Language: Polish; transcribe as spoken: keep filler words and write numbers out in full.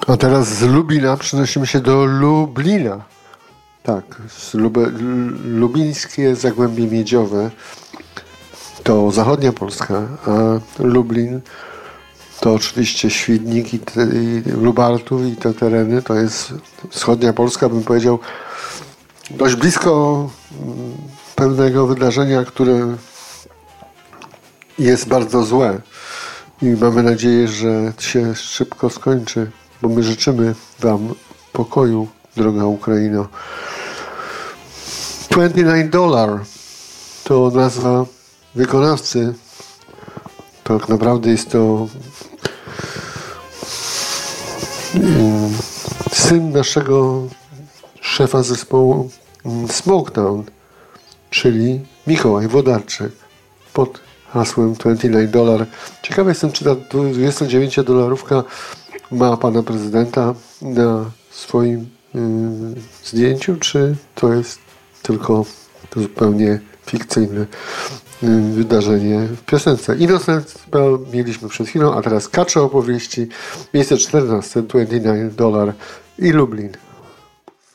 A teraz z Lublina przenosimy się do Lublina. Tak, z Lube, lubińskie Zagłębie Miedziowe to zachodnia Polska, a Lublin to oczywiście Świdnik i, te, i Lubartów i te tereny, to jest wschodnia Polska, bym powiedział, dość blisko pewnego wydarzenia, które jest bardzo złe i mamy nadzieję, że się szybko skończy, bo my życzymy Wam pokoju, droga Ukraino. dwadzieścia dziewięć dolar to nazwa wykonawcy. Tak naprawdę jest to syn naszego szefa zespołu Smoketown, czyli Mikołaj Wodarczyk, pod hasłem dwadzieścia dziewięć dolar. Ciekawy jestem, czy ta dwudziestodziewięciodolarówka ma pana prezydenta na swoim y, zdjęciu, czy to jest tylko to zupełnie fikcyjne y, wydarzenie w piosence. Innocent mieliśmy przed chwilą, a teraz Kacze opowieści, miejsce czternaste, dwadzieścia dziewięć dolar i Lublin.